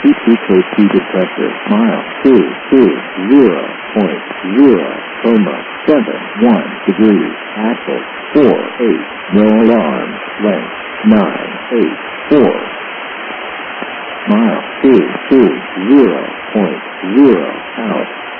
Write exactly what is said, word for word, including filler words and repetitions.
two two K P depressor. Mile two two zero point zero coma seven one degrees. Axle four eight. No alarm. Length nine eight four. Mile two two zero point zero out.